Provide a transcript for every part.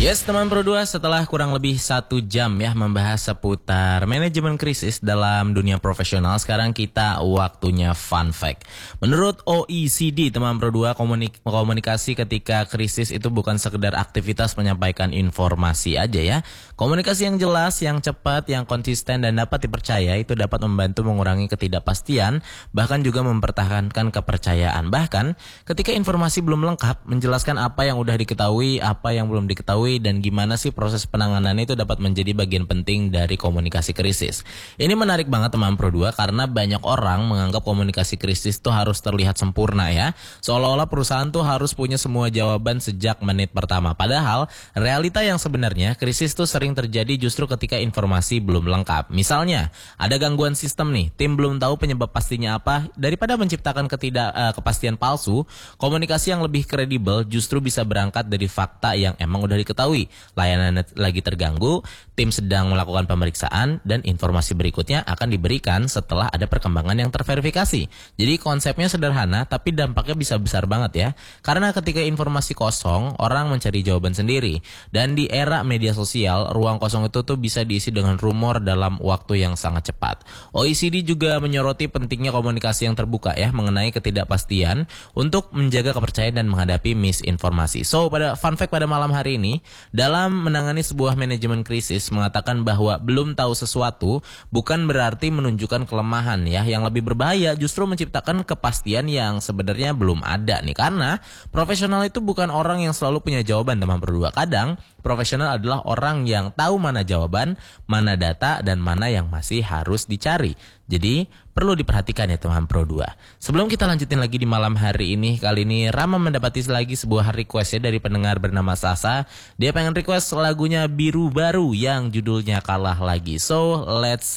Yes teman Pro 2, setelah kurang lebih 1 jam ya membahas seputar manajemen krisis dalam dunia profesional, sekarang kita waktunya fun fact. Menurut OECD teman Pro 2, komunikasi ketika krisis itu bukan sekedar aktivitas menyampaikan informasi aja ya. Komunikasi yang jelas, yang cepat, yang konsisten dan dapat dipercaya itu dapat membantu mengurangi ketidakpastian, bahkan juga mempertahankan kepercayaan. Bahkan ketika informasi belum lengkap, menjelaskan apa yang udah diketahui, apa yang belum diketahui, dan gimana sih proses penanganannya itu dapat menjadi bagian penting dari komunikasi krisis. Ini menarik banget teman Pro 2 karena banyak orang menganggap komunikasi krisis itu harus terlihat sempurna ya. Seolah-olah perusahaan tuh harus punya semua jawaban sejak menit pertama. Padahal realita yang sebenarnya krisis tuh sering terjadi justru ketika informasi belum lengkap. Misalnya ada gangguan sistem nih, tim belum tahu penyebab pastinya apa. Daripada menciptakan kepastian palsu, komunikasi yang lebih kredibel justru bisa berangkat dari fakta yang emang udah diketahui. Layanan lagi terganggu, tim sedang melakukan pemeriksaan, dan informasi berikutnya akan diberikan setelah ada perkembangan yang terverifikasi. Jadi konsepnya sederhana tapi dampaknya bisa besar banget ya. Karena ketika informasi kosong, orang mencari jawaban sendiri. Dan di era media sosial, ruang kosong itu tuh bisa diisi dengan rumor dalam waktu yang sangat cepat. OECD juga menyoroti pentingnya komunikasi yang terbuka ya mengenai ketidakpastian untuk menjaga kepercayaan dan menghadapi misinformasi. So, pada fun fact pada malam hari ini, dalam menangani sebuah manajemen krisis mengatakan bahwa belum tahu sesuatu bukan berarti menunjukkan kelemahan ya. Yang lebih berbahaya justru menciptakan kepastian yang sebenarnya belum ada nih. Karena profesional itu bukan orang yang selalu punya jawaban teman berdua. Kadang profesional adalah orang yang tahu mana jawaban, mana data, dan mana yang masih harus dicari. Jadi perlu diperhatikan ya teman Pro 2. Sebelum kita lanjutin lagi di malam hari ini, kali ini Rama mendapati lagi sebuah request ya dari pendengar bernama Sasa. Dia pengen request lagunya Biru Baru yang judulnya Kalah Lagi. So let's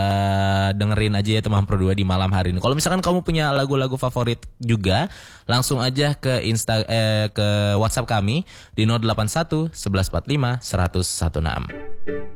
dengerin aja ya teman Pro 2 di malam hari ini. Kalau misalkan kamu punya lagu-lagu favorit juga, langsung aja ke ke WhatsApp kami di 081 1145 116.